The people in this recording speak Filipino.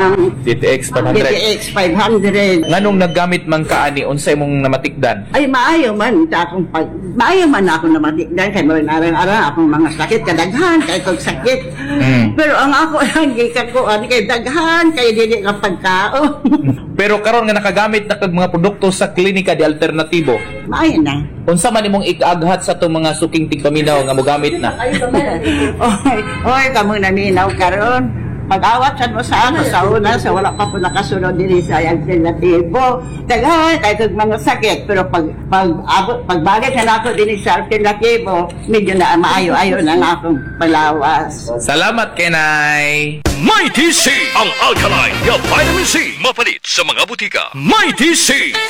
ng DTX 500. DTX 500. Nganong naggamit man kaani unsay mong namatikdan? Ay maayo man maayo man ako na matikdan kay mga arang-arang akong mga sakit kadaghan kay kog sakit. Pero ang ako ang gikakuan kay daghan kay dili ka pagkaon. Pero karon nga nakagamit na kag mga produkto sa klinika di alternatibo. Maayo na. Unsa man imong ikaghat sa itong mga suking tigpaminaw nga mogamit na? Oy, kamo naminaw karon. Mag-awat sa mo sa ako sa una sa wala pa po nakasunod din sa alternatibo. Tagay kahit mga sakit pero pagbalik na ako din sa alternatibo, medyo na maayo-ayo na akong palawas. Salamat kay Nay. Mighty C, ang alkaline na vitamin C, mapalit sa mga butika. Mighty C.